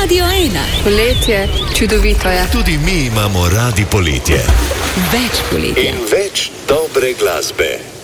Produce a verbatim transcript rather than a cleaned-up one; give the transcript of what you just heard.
Radio ena. Poletje, čudovito je. Tudi mi imamo radi poletje. Več poletja. In več dobre glasbe.